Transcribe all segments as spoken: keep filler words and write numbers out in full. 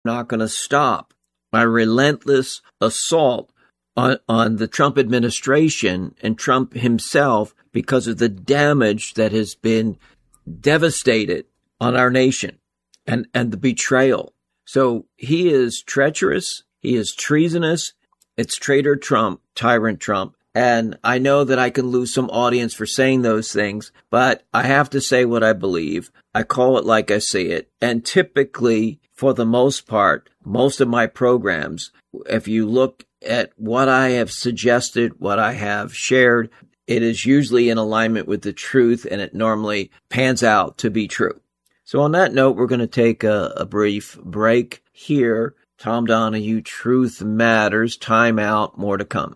not going to stop my relentless assault on, on the Trump administration and Trump himself because of the damage that has been devastated on our nation and, and the betrayal. So he is treacherous. He is treasonous. It's traitor Trump, tyrant Trump. And I know that I can lose some audience for saying those things, but I have to say what I believe. I call it like I see it. And typically, for the most part, most of my programs, if you look at what I have suggested, what I have shared, it is usually in alignment with the truth, and it normally pans out to be true. So on that note, we're going to take a, a brief break here. Tom Donahue, Truth Matters, time out, more to come.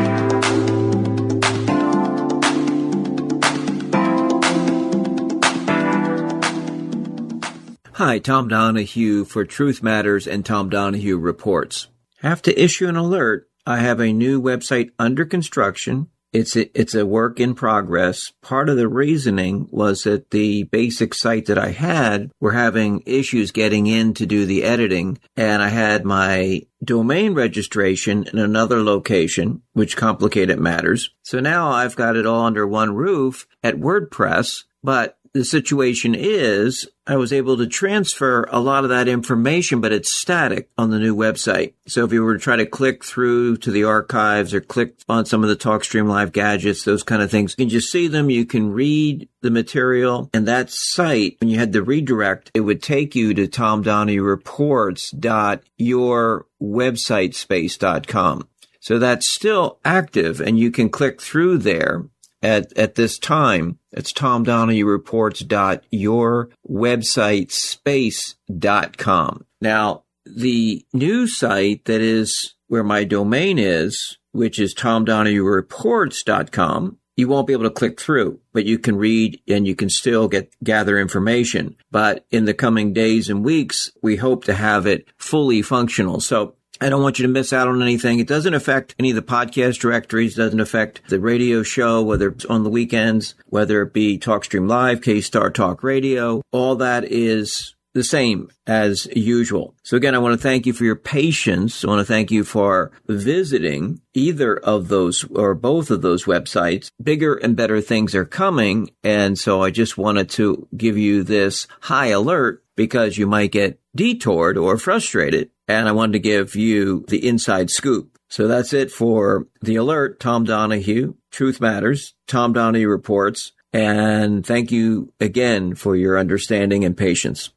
Hi, Tom Donahue for Truth Matters and Tom Donahue Reports. Have to issue an alert. I have a new website under construction. It's a, it's a work in progress. Part of the reasoning was that the basic site that I had were having issues getting in to do the editing, and I had my domain registration in another location, which complicated matters. So now I've got it all under one roof at WordPress, but the situation is I was able to transfer a lot of that information, but it's static on the new website. So if you were to try to click through to the archives or click on some of the TalkStream Live gadgets, those kind of things, you can just see them. You can read the material. And that site, when you had the redirect, it would take you to tom donahue reports dot your website space dot com. So that's still active, and you can click through there. At, at this time, it's tom donahue reports dot your website space dot com. Now, the new site that is where my domain is, which is tom donahue reports dot com, you won't be able to click through, but you can read and you can still get gather information. But in the coming days and weeks, we hope to have it fully functional. So I don't want you to miss out on anything. It doesn't affect any of the podcast directories, doesn't affect the radio show, whether it's on the weekends, whether it be TalkStream Live, K-Star Talk Radio. All that is the same as usual. So again, I want to thank you for your patience. I want to thank you for visiting either of those or both of those websites. Bigger and better things are coming. And so I just wanted to give you this high alert because you might get detoured or frustrated. And I wanted to give you the inside scoop. So that's it for the alert. Tom Donahue, Truth Matters, Tom Donahue Reports. And thank you again for your understanding and patience.